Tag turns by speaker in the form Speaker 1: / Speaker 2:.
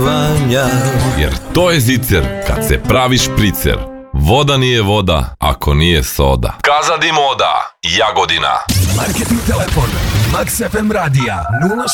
Speaker 1: vanja.
Speaker 2: Jer to je zicer kad se pravi špricer. Voda nije voda ako nije soda. Kazadi moda, Jagodina.
Speaker 3: Marketing telefon Max FM radija